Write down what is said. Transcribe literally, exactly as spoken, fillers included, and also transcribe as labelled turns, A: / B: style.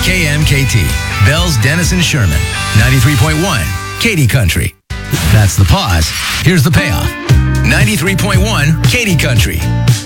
A: K M K T, Bells, Denison, Sherman, ninety-three point one, Katy Country. That's the pause. Here's the payoff. ninety-three point one, Katy Country.